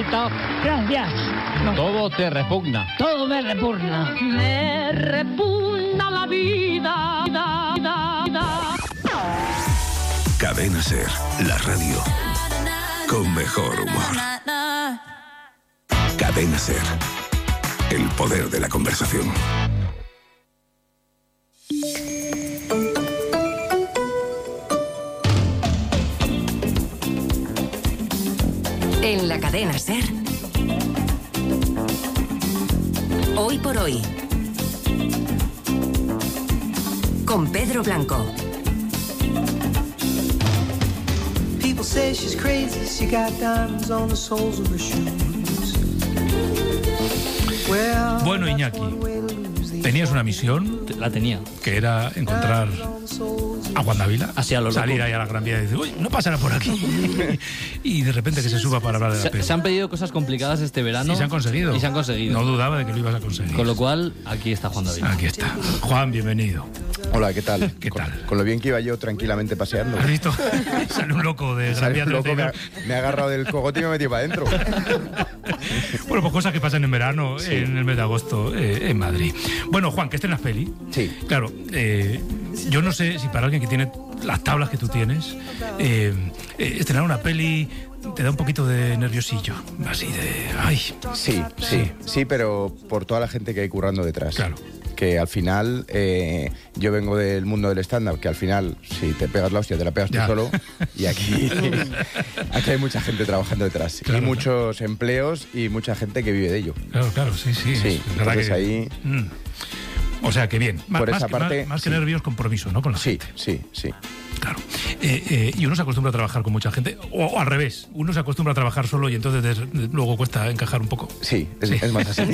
bonito. Gracias. No. Todo te repugna. Todo me repugna. Me repugna la vida. Cadena Ser, la radio con mejor humor. Cadena Ser, el poder de la conversación. En la Cadena Ser, Hoy por Hoy, con Pedro Blanco. People say she's crazy, she got diamonds on the soles of her shoes. Bueno, Iñaki, tenías una misión. La tenía. Que era encontrar a Juan Dávila, así a lo loco. Salir ahí a la Gran Vía y decir, uy, no pasará por aquí. Y de repente que se suba para hablar de la peli. Se han pedido cosas complicadas este verano. Y se han conseguido. Y se han conseguido. No dudaba de que lo ibas a conseguir. Con lo cual, aquí está Juan Dávila. Aquí está. Juan, bienvenido. Hola, ¿qué tal? ¿Qué tal? Con lo bien que iba yo tranquilamente paseando. ¿Has visto? Sale un loco de Gran Vía. Me ha agarrado del cogote y me ha metido para adentro. Bueno, pues cosas que pasan en verano, sí, en el mes de agosto, en Madrid. Bueno, Juan, que estrenas peli. Sí. Claro, yo no sé si para alguien que tiene las tablas que tú tienes, estrenar una peli te da un poquito de nerviosillo, así de... ¡ay! Sí, pero por toda la gente que hay currando detrás. Claro. Que al final, yo vengo del mundo del stand-up, que al final, si te pegas la hostia, te la pegas tú solo. Y aquí hay mucha gente trabajando detrás. Claro, y muchos empleos y mucha gente que vive de ello. Claro, sí. Entonces ahí... O sea, que bien. Por esa parte... Más que nervios, compromiso, ¿no? Con la gente. Sí. Claro. Y uno se acostumbra a trabajar con mucha gente, o al revés, uno se acostumbra a trabajar solo y entonces luego cuesta encajar un poco. Sí, es más así.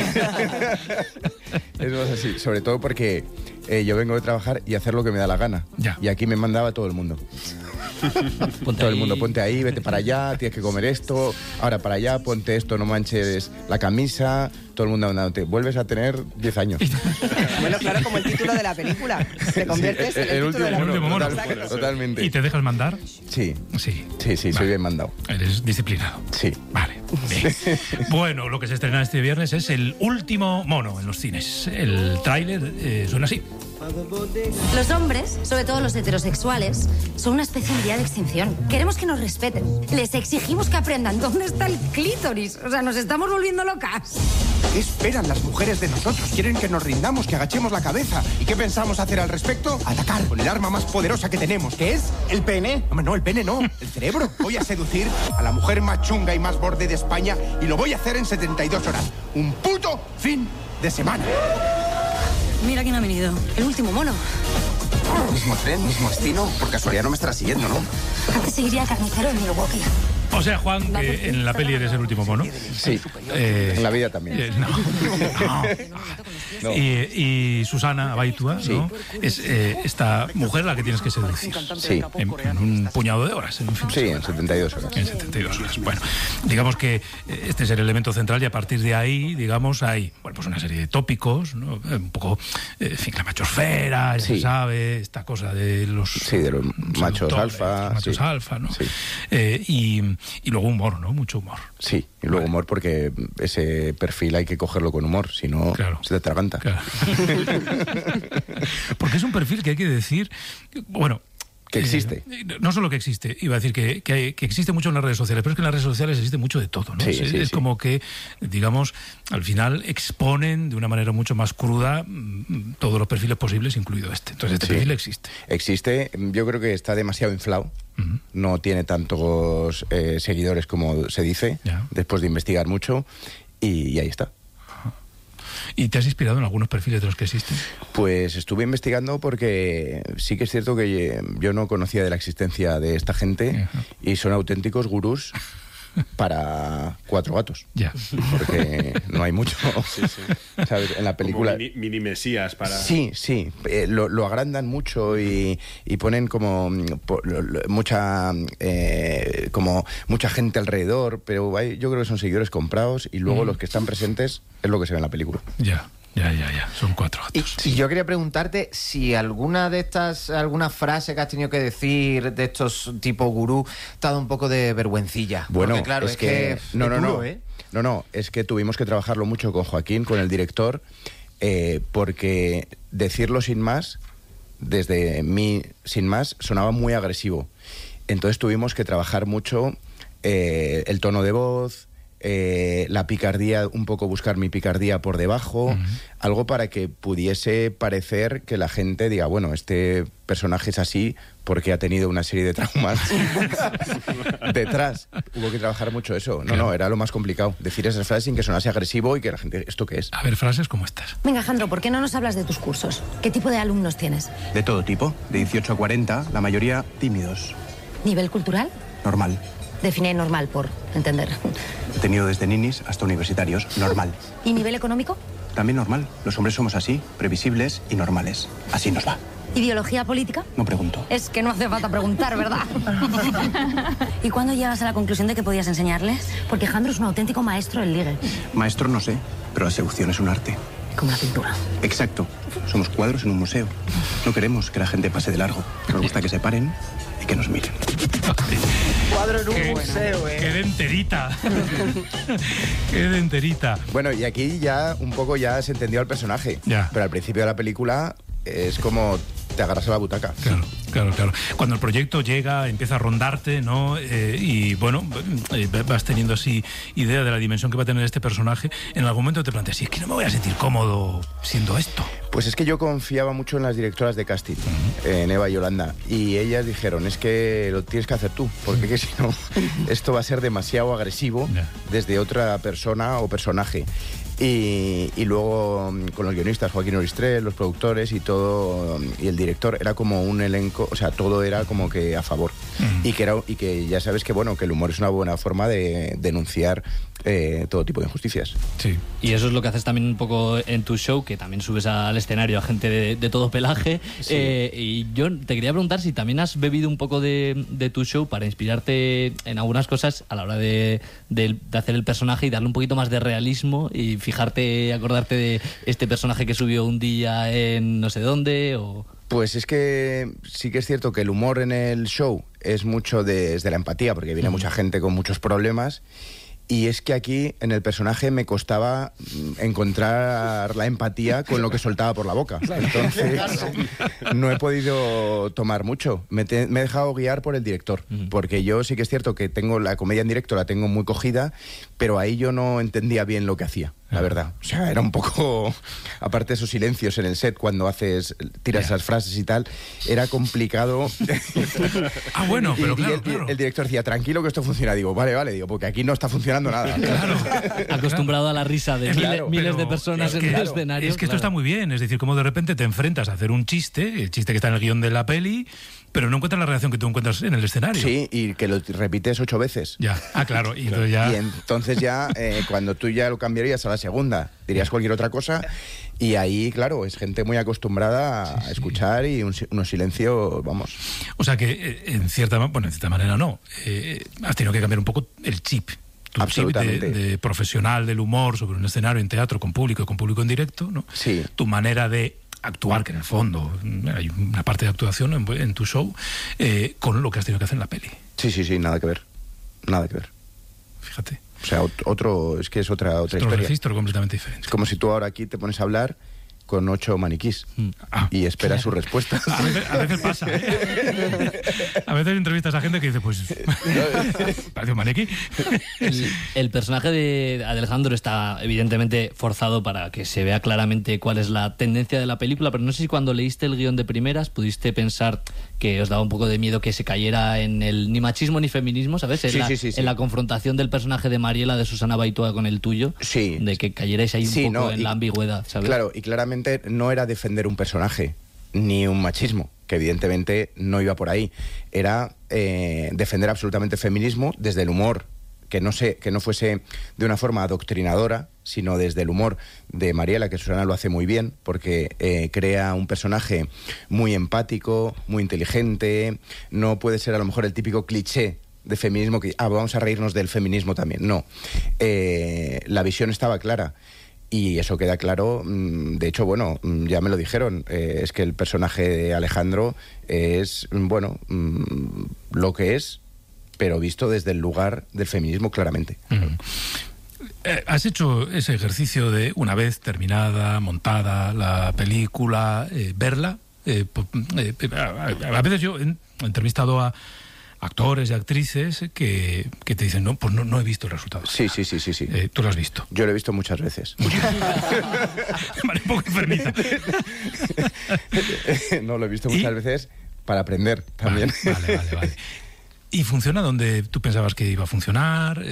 Es más así, sobre todo porque yo vengo de trabajar y hacer lo que me da la gana. Ya. Y aquí me mandaba todo el mundo. Todo el mundo, ponte ahí, vete para allá, tienes que comer esto, ahora para allá, ponte esto, no manches la camisa, todo el mundo andándote. Vuelves a tener 10 años. Bueno, claro, como el título de la película. Te conviertes en el último mono. Totalmente. ¿Y te dejas mandar? Sí, vale. Soy bien mandado. Eres disciplinado. Sí. Vale. Bien. Bueno, lo que se estrena este viernes es El Último Mono en los cines. El tráiler suena así. Los hombres, sobre todo los heterosexuales, son una especie en vía de extinción. Queremos que nos respeten. Les exigimos que aprendan dónde está el clítoris. O sea, nos estamos volviendo locas. ¿Qué esperan las mujeres de nosotros? Quieren que nos rindamos, que agachemos la cabeza. ¿Y qué pensamos hacer al respecto? Atacar con el arma más poderosa que tenemos, que es el pene. Hombre, no, el pene no, el cerebro. Voy a seducir a la mujer más chunga y más borde de España y lo voy a hacer en 72 horas. Un puto fin de semana. Mira quién ha venido. El último mono. Mismo tren, mismo destino. Por casualidad no me estará siguiendo, ¿no? Antes seguiría carnicero en Milwaukee. O sea, Juan, que en la peli eres el último mono. Sí, en la vida también. No. Y Susana Abaitua, sí, ¿no? Es esta mujer la que tienes que seducir. Sí. En un puñado de horas. En 72 horas. En 72 horas. Bueno, digamos que este es el elemento central y a partir de ahí, digamos, hay pues una serie de tópicos, ¿no? Un poco, en fin, la machosfera, se sabe, esta cosa de los... Sí, de los machos alfa. Los machos alfa, ¿no? Sí. Y luego humor, ¿no? Mucho humor. Sí, y luego humor porque ese perfil hay que cogerlo con humor, si no se te atraganta. Claro. Porque es un perfil que hay que decir, bueno... Que existe. No solo que existe, iba a decir que existe mucho en las redes sociales, pero es que en las redes sociales existe mucho de todo, ¿no? Es como que, digamos, al final exponen de una manera mucho más cruda todos los perfiles posibles, incluido este. Entonces este perfil existe. Existe, yo creo que está demasiado inflado. No tiene tantos seguidores como se dice, después de investigar mucho, y ahí está. ¿Y te has inspirado en algunos perfiles de los que existen? Pues estuve investigando porque sí que es cierto que yo no conocía de la existencia de esta gente y son auténticos gurús para 4 gatos. Ya. Porque no hay mucho. ¿Sabes? En la película. Como mini mesías para. Sí. Lo agrandan mucho y ponen como mucha gente alrededor, pero yo creo que son seguidores comprados y luego los que están presentes es lo que se ve en la película. Ya. Son 4 gatos. Y yo quería preguntarte si alguna frase que has tenido que decir de estos tipo gurú te ha dado un poco de vergüencilla. Bueno, porque, claro, es que no. duro, ¿eh? No, es que tuvimos que trabajarlo mucho con Joaquín, con el director, porque decirlo sin más, desde mí sin más, sonaba muy agresivo. Entonces tuvimos que trabajar mucho el tono de voz, la picardía, un poco buscar mi picardía por debajo, algo para que pudiese parecer que la gente diga, bueno, este personaje es así porque ha tenido una serie de traumas detrás. Hubo que trabajar mucho eso. No, era lo más complicado. Decir esas frases sin que sonase agresivo y que la gente, ¿esto qué es? A ver, frases como estas. Venga, Alejandro, ¿por qué no nos hablas de tus cursos? ¿Qué tipo de alumnos tienes? De todo tipo, de 18 a 40, la mayoría tímidos. ¿Nivel cultural? Normal. Define normal por entender. He tenido desde ninis hasta universitarios, normal. ¿Y nivel económico? También normal. Los hombres somos así, previsibles y normales. Así nos va. ¿Ideología política? No pregunto. Es que no hace falta preguntar, ¿verdad? ¿Y cuándo llegas a la conclusión de que podías enseñarles? Porque Alejandro es un auténtico maestro del ligue. Maestro no sé, pero la seducción es un arte. Como la pintura. Exacto. Somos cuadros en un museo. No queremos que la gente pase de largo. Nos gusta que se paren y que nos miren. Cuadro en un museo, ¡Qué denterita! ¡Qué denterita! Bueno, y aquí ya un poco ya se entendió al personaje. Ya. Pero al principio de la película es como te agarras a la butaca. Claro. Cuando el proyecto llega, empieza a rondarte, ¿no? Y bueno, vas teniendo así idea de la dimensión que va a tener este personaje. En algún momento te planteas, es que no me voy a sentir cómodo siendo esto. Pues es que yo confiaba mucho en las directoras de casting, en Eva y Yolanda, y ellas dijeron, es que lo tienes que hacer tú, porque que si no, esto va a ser demasiado agresivo desde otra persona o personaje. Y luego con los guionistas, Joaquín Oristrel, los productores y todo, y el director, era como un elenco, o sea, todo era como que a favor. Y que ya sabes que bueno, que el humor es una buena forma de denunciar todo tipo de injusticias. Sí. Y eso es lo que haces también un poco en tu show, que también subes al escenario a gente de todo pelaje. Sí. Y yo te quería preguntar si también has bebido un poco de tu show para inspirarte en algunas cosas a la hora de hacer el personaje y darle un poquito más de realismo y fijarte, acordarte de este personaje que subió un día en no sé dónde o... Pues es que sí que es cierto que el humor en el show es mucho desde la empatía, porque viene mucha gente con muchos problemas. Y es que aquí, en el personaje, me costaba encontrar la empatía con lo que soltaba por la boca. Entonces, no he podido tomar mucho. Me he dejado guiar por el director. Porque yo sí que es cierto que tengo la comedia en directo, la tengo muy cogida, pero ahí yo no entendía bien lo que hacía, la verdad. O sea, era un poco... Aparte de esos silencios en el set, cuando tiras esas frases y tal, era complicado. Bueno, pero claro. El director decía, tranquilo que esto funciona. Digo, vale, digo, porque aquí no está funcionando nada. Claro. Acostumbrado a la risa de miles de personas en el escenario. Es que esto está muy bien, es decir, como de repente te enfrentas a hacer un chiste, el chiste que está en el guión de la peli, pero no encuentras la reacción que tú encuentras en el escenario. Sí, y que lo repites 8 veces. Ya, claro. Y entonces ya, cuando tú ya lo cambiarías a la segunda, dirías cualquier otra cosa, y ahí, claro, es gente muy acostumbrada a escuchar y unos silencios, vamos. O sea que, en cierta manera no. Has tenido que cambiar un poco el chip. Tu chip de profesional del humor sobre un escenario en teatro con público en directo, ¿no? Sí. Tu manera de actuar, que en el fondo hay una parte de actuación en tu show, con lo que has tenido que hacer en la peli. Sí, nada que ver. Fíjate. O sea, es que es otra historia. Otro registro completamente diferente. Es como si tú ahora aquí te pones a hablar con 8 maniquís y esperas sus respuestas. A veces pasa, A veces entrevistas a gente que dice, pues, parece un maniquí. El personaje de Alejandro está evidentemente forzado para que se vea claramente cuál es la tendencia de la película, pero no sé si cuando leíste el guión de primeras pudiste pensar que os daba un poco de miedo que se cayera en el ni machismo ni feminismo, ¿sabes? En la confrontación del personaje de Mariela, de Susana Baitua con el tuyo, de que cayerais ahí un poco en la ambigüedad, ¿sabes? Claro, y claramente no era defender un personaje ni un machismo, que evidentemente no iba por ahí. Era defender absolutamente el feminismo desde el humor, que no fuese de una forma adoctrinadora, sino desde el humor de Mariela, que Susana lo hace muy bien, porque crea un personaje muy empático, muy inteligente. No puede ser a lo mejor el típico cliché de feminismo que vamos a reírnos del feminismo también. No, la visión estaba clara. Y eso queda claro, de hecho, bueno, ya me lo dijeron, es que el personaje de Alejandro es, lo que es, pero visto desde el lugar del feminismo claramente. Has hecho ese ejercicio de, una vez terminada, montada la película, verla. A veces yo he entrevistado a actores y actrices que te dicen, no, pues no he visto el resultado. Sí. ¿Tú lo has visto? Yo lo he visto muchas veces. Vale, un poco enfermiza. No, lo he visto muchas veces para aprender también. Vale. ¿Y funciona donde tú pensabas que iba a funcionar?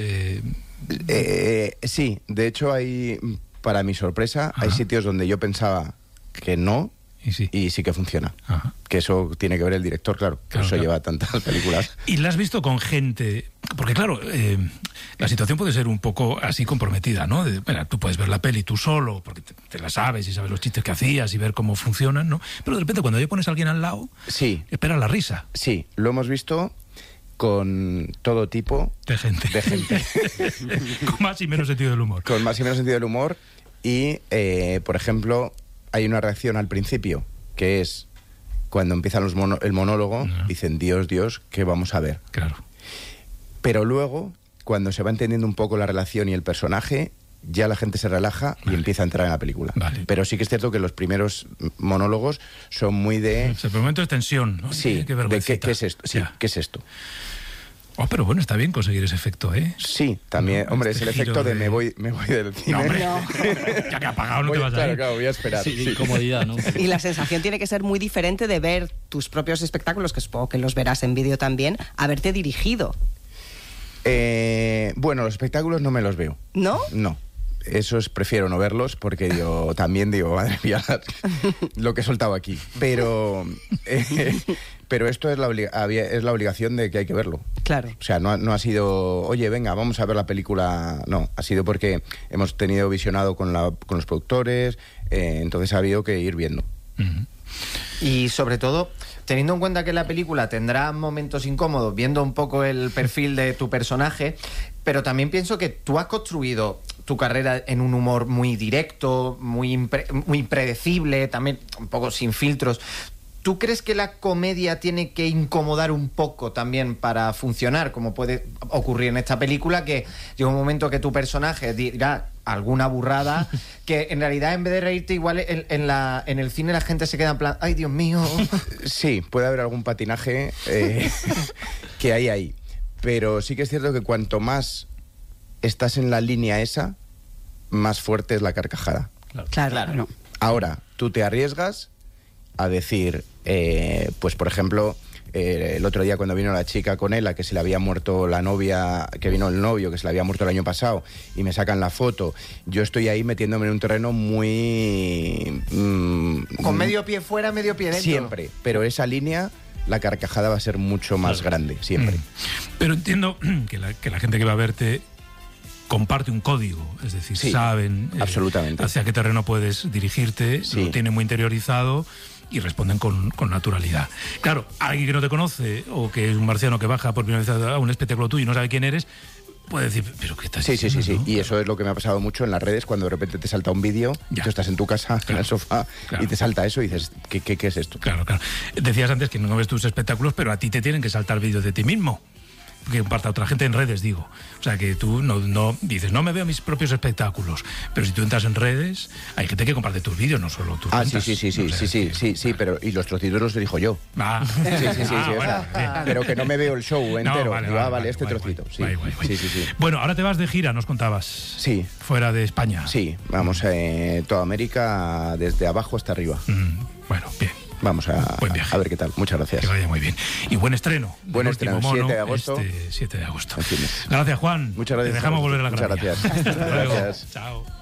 Sí, de hecho para mi sorpresa, hay sitios donde yo pensaba que no, y sí que funciona. Ajá. Que eso tiene que ver el director, claro. Eso lleva tantas películas. ¿Y la has visto con gente? Porque claro, la situación puede ser un poco así comprometida, ¿no? Tú puedes ver la peli tú solo, porque te la sabes y sabes los chistes que hacías y ver cómo funcionan, ¿no? Pero de repente cuando ya pones a alguien al lado, espera la risa. Sí, lo hemos visto con todo tipo de gente. Con más y menos sentido del humor. Con más y menos sentido del humor. Y, por ejemplo, hay una reacción al principio, que es cuando empiezan el monólogo, dicen, Dios, ¿qué vamos a ver? Claro. Pero luego, cuando se va entendiendo un poco la relación y el personaje, ya la gente se relaja y empieza a entrar en la película. Pero sí que es cierto que los primeros monólogos son muy de... El momento es tensión, ¿no? Sí, ¿Qué es esto? Sí, ¿qué es esto? Pero bueno, está bien conseguir ese efecto, ¿eh? Sí, también. Hombre, es el efecto de me voy del cine. No, hombre, ya que ha pagado no te vas a ir. Claro, voy a esperar. Sí, comodidad, ¿no? Y la sensación tiene que ser muy diferente de ver tus propios espectáculos, que supongo que los verás en vídeo también, haberte dirigido. Bueno, los espectáculos no me los veo. ¿No? No. Esos prefiero no verlos porque también digo, madre mía, lo que he soltado aquí. Pero esto es la obligación de que hay que verlo. Claro. O sea, no ha sido, oye, venga, vamos a ver la película. No, ha sido porque hemos tenido visionado con los productores, entonces ha habido que ir viendo. Uh-huh. Y sobre todo, teniendo en cuenta que la película tendrá momentos incómodos, viendo un poco el perfil de tu personaje, pero también pienso que tú has construido tu carrera en un humor muy directo, muy predecible, también un poco sin filtros. ¿Tú crees que la comedia tiene que incomodar un poco también para funcionar, como puede ocurrir en esta película, que llega un momento que tu personaje dirá alguna burrada, que en realidad en vez de reírte igual en el cine la gente se queda en plan, ¡ay, Dios mío! Sí, puede haber algún patinaje que hay ahí, pero sí que es cierto que cuanto más estás en la línea esa, más fuerte es la carcajada. Claro. Ahora, tú te arriesgas a decir, pues por ejemplo, el otro día cuando vino la chica con él, a que se le había muerto la novia, que vino el novio, que se le había muerto el año pasado, y me sacan la foto, yo estoy ahí metiéndome en un terreno muy... con medio pie fuera, medio pie dentro. Siempre, pero esa línea, la carcajada va a ser mucho más grande, siempre. Pero entiendo que la gente que va a verte comparte un código, es decir, saben absolutamente hacia qué terreno puedes dirigirte, lo tienen muy interiorizado y responden con naturalidad. Claro, alguien que no te conoce o que es un marciano que baja por primera vez a un espectáculo tuyo y no sabe quién eres, puede decir, ¿pero qué estás diciendo? Sí. Y eso es lo que me ha pasado mucho en las redes, cuando de repente te salta un vídeo, tú estás en tu casa, en el sofá, y te salta eso y dices, ¿qué es esto? Claro. Decías antes que no ves tus espectáculos, pero a ti te tienen que saltar vídeos de ti mismo, que comparta otra gente en redes, digo. O sea, que tú no dices, no me veo mis propios espectáculos, pero si tú entras en redes, hay gente que comparte tus vídeos, no solo tus cuentas. Sí, pero y los trocitos los elijo yo. Pero que no me veo el show entero. Vale, trocito. Guay. Bueno, ahora te vas de gira, nos contabas. Sí. Fuera de España. Sí, vamos toda América, desde abajo hasta arriba. Bueno, bien. Vamos a ver qué tal. Muchas gracias. Que vaya muy bien. Y buen estreno. Buen estreno, 7 de agosto. 7 de agosto. Gracias, Juan. Muchas gracias. Te dejamos volver a la Muchas gracias. Hasta luego. Gracias. Chao.